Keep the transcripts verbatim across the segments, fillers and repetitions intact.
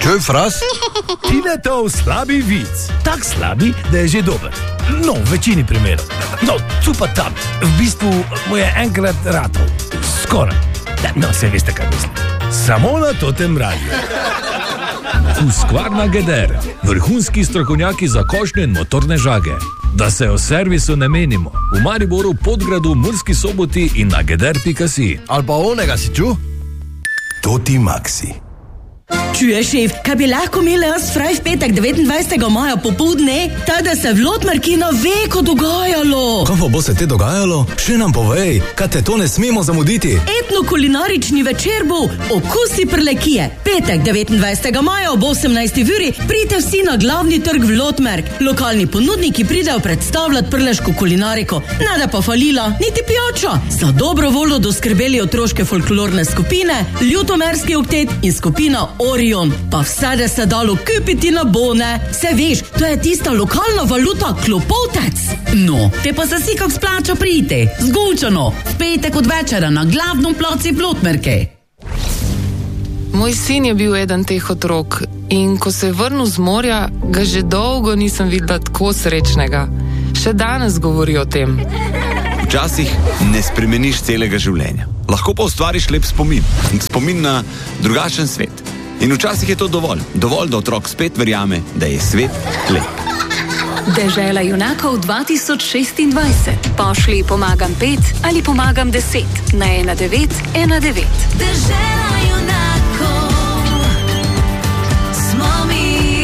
Čuj, fras? Tiletov slabi vic. Tak slabi, da je že dober. No, v večini primerov. No, tu pa tam. V bistvu mu je enkrat ratov. Skoraj. No, se veste, kaj mislim. Samo na totem radiju. Husqvarna Geder. Vrhunski strokovnjaki za košnje in motorne žage. Da se o servisu ne menimo. V Mariboru, Podgradu, Murski Soboti in na geder pika si. Ali pa onega si ču? Toti Maxi. Čuješ, šef, kaj bi lahko imeli jaz fraj v petek devetindvajsetega maja popoldne, ta da se v Lotmarkino veko dogajalo. Kaj pa bo se te dogajalo? Še nam povej, kaj te to ne smemo zamuditi. Etno-kulinarični večer bo Okusi Prlekije. Petek devetindvajsetega maja ob osemnajsti uri pridite vsi na glavni trg v Lotmark. Lokalni ponudniki pridejo predstavljati prleško kulinariko. Nada pa falila, niti pijača. Za dobro voljo doskrbeli otroške folklorne skupine, Ljutomerski oktet in skupina Orion, pa vse da se dalo kupiti na bone. Se veš, to je tista lokalna valuta klopotec. No, te pa se si kak splača priti. Zgučano, v petek od večera na glavnom placi v Lotmerke. Moj sin je bil eden teh otrok in ko se je vrnil z morja, ga že dolgo nisem videla tako srečnega. Še danes govori o tem. Včasih ne spremeniš celega življenja. Lahko pa ustvariš lep spomin. Spomin na drugačen svet. In včasih je to dovolj. Dovolj, da otrok spet verjame, da je svet lep. Dežela junakov dva tisoč šestindvajset. Pošli pomagam pet ali pomagam deset na ena devet ena devet. Dežela junakov smo mi.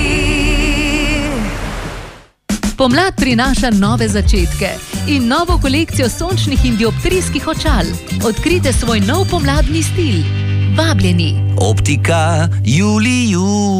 Pomlad prinaša nove začetke in novo kolekcijo sončnih in dioptrijskih očal. Odkrite svoj nov pomladni stil. Vabljeni. Optika Julius.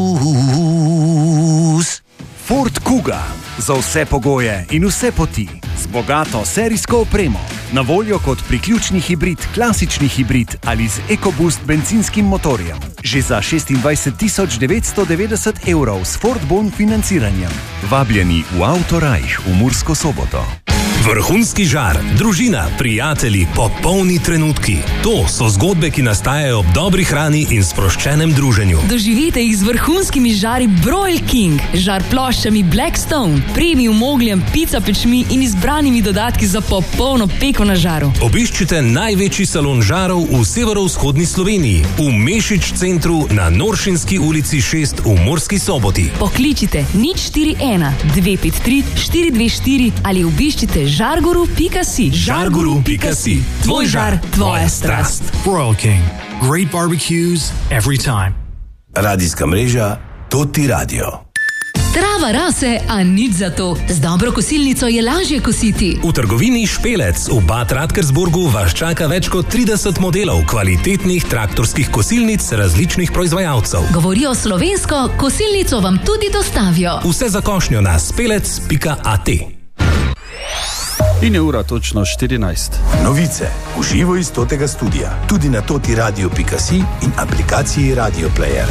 Ford Kuga. Za vse pogoje in vse poti. Z bogato serijsko opremo. Na voljo kot priključni hibrid, klasični hibrid ali z EcoBoost bencinskim motorjem. Že za šestindvajset tisoč devetsto devetdeset evrov s Ford Bon financiranjem. Vabljeni v Autorajh v Mursko Soboto. Vrhunski žar, družina, prijatelji, popolni trenutki. To so zgodbe, ki nastajajo ob dobri hrani in sproščenem druženju. Doživite jih z vrhunskimi žari Broil King, žar ploščami Blackstone, premium ogljem, pizza pečmi in izbranimi dodatki za popolno peko na žaru. Obiščite največji salon žarov v severovzhodni Sloveniji, v Mešič centru na Noršinski ulici šest v Murski Soboti. Pokličite nič štiri ena dve pet tri štiri dve štiri ali obiščite žarguru pika si. žarguru pika si. Tvoj žar, tvoja strast. Broil King. Great barbecues every time. Radijska mreža Toti Radio. Trava rase, a nič za to. Z dobro kosilnico je lažje kositi. V trgovini Špelec v Bad Radkersburgu vas čaka več kot trideset modelov kvalitetnih traktorskih kosilnic različnih proizvajalcev. Govorijo slovensko, kosilnico vam tudi dostavijo. Vse za košnjo na spelec pika at. In je ura točno štirinajst. Novice v živo iz Totega studia. Tudi na toti radio pika si in aplikaciji Radio Player.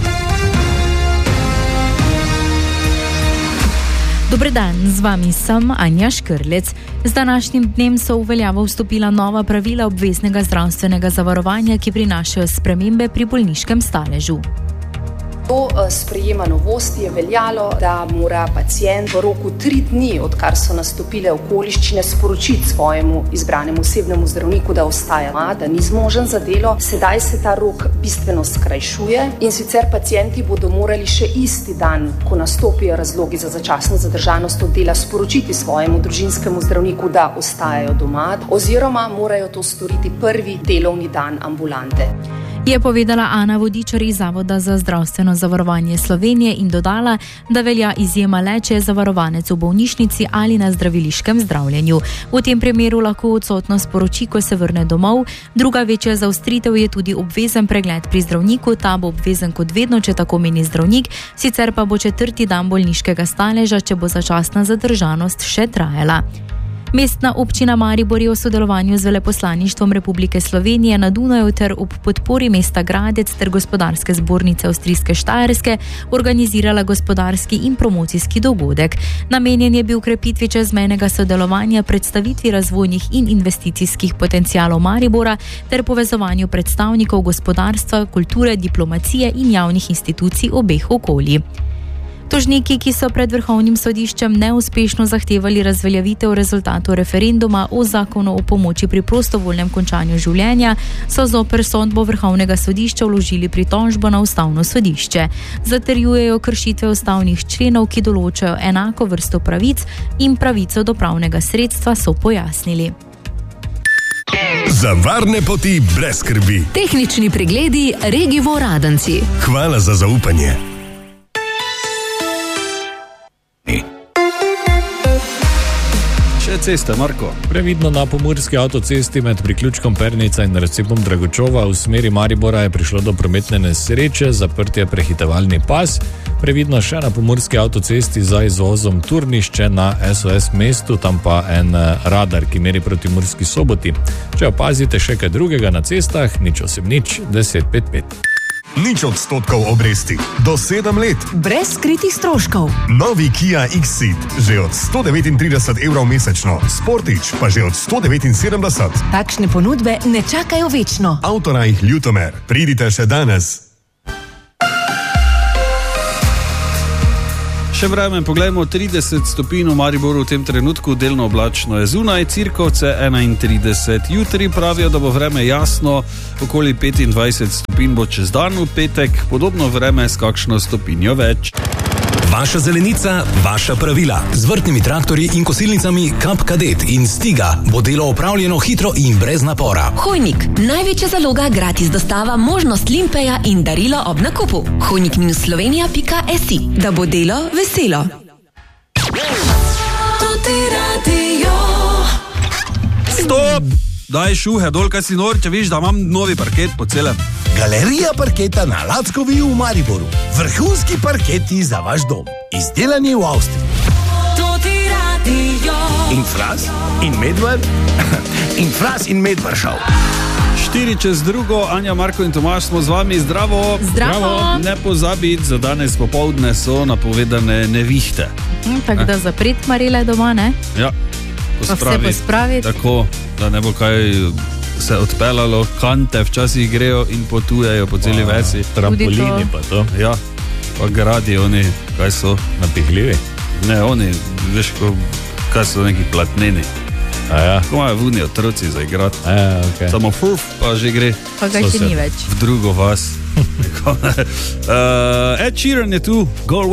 Dober dan, z vami sem Anja Škrlec. Z današnjim dnem so v veljavo vstopila nova pravila obveznega zdravstvenega zavarovanja, ki prinašajo spremembe pri bolniškem staležu. Do sprejema novosti je veljalo, da mora pacient v roku tri dni, odkar so nastopile okoliščine, sporočiti svojemu izbranemu osebnemu zdravniku, da ostaja, da ni zmožen za delo. Sedaj se ta rok bistveno skrajšuje in sicer pacienti bodo morali še isti dan, ko nastopijo razlogi za začasno zadržanost od dela, sporočiti svojemu družinskemu zdravniku, da ostajajo doma, oziroma morajo to storiti prvi delovni dan ambulante. Je povedala Ana Vodičar iz Zavoda za zdravstveno zavarovanje Slovenije in dodala, da velja izjema le, če je zavarovanec v bolnišnici ali na zdraviliškem zdravljenju. V tem primeru lahko odsotnost sporoči, ko se vrne domov. Druga večja zaostritev je tudi obvezen pregled pri zdravniku. Ta bo obvezen kot vedno, če tako meni zdravnik, sicer pa bo četrti dan bolniškega staleža, če bo začasna zadržanost še trajala. Mestna občina Maribor je v sodelovanju z Veleposlaništvom Republike Slovenije na Dunaju ter ob podpori mesta Gradec ter Gospodarske zbornice Avstrijske Štajerske organizirala gospodarski in promocijski dogodek. Namenjen je bil krepitvi čezmejnega sodelovanja, predstavitvi razvojnih in investicijskih potencialov Maribora ter povezovanju predstavnikov gospodarstva, kulture, diplomacije in javnih institucij obeh okolij. Tožniki, ki so pred Vrhovnim sodiščem neuspešno zahtevali razveljavitev rezultatov referenduma o zakonu o pomoči pri prostovoljnem končanju življenja, so zoper sodbo Vrhovnega sodišča vložili pritožbo na Ustavno sodišče. Zatrjujejo kršitve ustavnih členov, ki določajo enako vrsto pravic in pravico do pravnega sredstva, so pojasnili. Za varne poti brez skrbi. Tehnični pregledi Regivo Radenci. Hvala za zaupanje. Še ceste, Marko. Previdno na pomurski avtocesti med priključkom Pernica in razcepom Dragočova v smeri Maribora je prišlo do prometne nesreče, zaprt je prehitevalni pas. Previdno še na pomurski avtocesti za izvozom Turnišče na S O S mestu, tam pa en radar, ki meri proti Murski Soboti. Če opazite še kaj drugega na cestah, nič osem nič, deset pet pet. Nič odstotkov obresti. Do sedem let. Brez skritih stroškov. Novi Kia X-Ceed. Že od sto devetintrideset evrov mesečno. Sportič pa že od sto devetinsedemdeset. Takšne ponudbe ne čakajo večno. Avtorajh Ljutomer. Pridite še danes. Še vreme, poglejmo, trideset stopinj v Mariboru v tem trenutku, delno oblačno je zunaj, Cirkovce enaintrideset. Jutri pravijo, da bo vreme jasno, okoli petindvajset stopinj bo čez dan, v petek podobno vreme s kakšno stopinjo več. Vaša zelenica, vaša pravila. Z vrtnimi traktorji in kosilnicami Kap Kadet in Stiga bo delo opravljeno hitro in brez napora. Hojnik. Največja zaloga, gratis dostava, možnost limpeja in darilo ob nakupu. hojnik minus slovenija pika si. Da bo delo veselo. Stop! Daj šuhe dol, kaj si nor, če viš, da imam novi parket po celem. Galerija parketa na Lackovi v Mariboru. Vrhunski parketi za vaš dom. Izdelani v Avstriji. In Fras, in Medved, in Fras in Medvršav. Štiri čez drugo, Anja, Marko in Tomaž smo z vami. Zdravo. Zdravo. Ne pozabiti, za danes popoldne so napovedane nevihte. Hm, tako da zapret Marele doma, ne? Ja. Pa vse pospraviti. Tako, da ne bo kaj se odpeljalo, kante včasih grejo in potujejo po celi vesi. Trampolini pa to. Ja, pa gradi oni, kaj so? Napihljivi? Ne, oni, veš, ko, kaj so neki platneni. A ja. Ko imajo vuni otroci za igrati. A ja, okay. Samo furf, pa že gre. Pa ga še ni več. V drugo vas. uh, Ed Sheeran je tu, Go